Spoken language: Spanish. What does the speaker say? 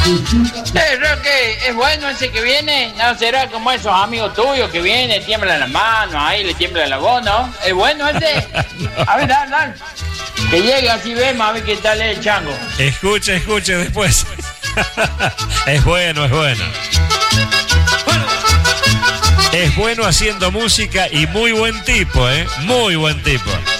Roque, ¿es bueno ese que viene? ¿No será como esos amigos tuyos que vienen, tiemblan las manos, ahí le tiembla la voz, ¿no? ¿Es bueno ese? A ver, dale. Que llegue así vemos a ver qué tal es el chango. Escuche después. Es bueno. Es bueno haciendo música y muy buen tipo, muy buen tipo.